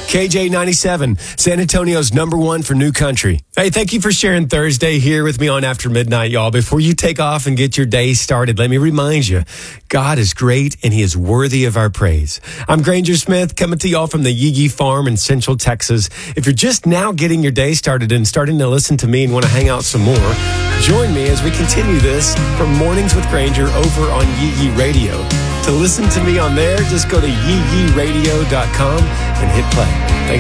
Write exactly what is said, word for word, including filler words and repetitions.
K J ninety-seven, San Antonio's number one for new country. Hey, thank you for sharing Thursday here with me on After Midnight, y'all. Before you take off and get your day started, let me remind you, God is great and he is worthy of our praise. I'm Granger Smith coming to y'all from the Yee Yee Farm in Central Texas. If you're just now getting your day started and starting to listen to me and want to hang out some more, join me as we continue this from Mornings with Granger over on Yee Yee Radio. To listen to me on there, just go to yee yee radio dot com and hit play. Thanks.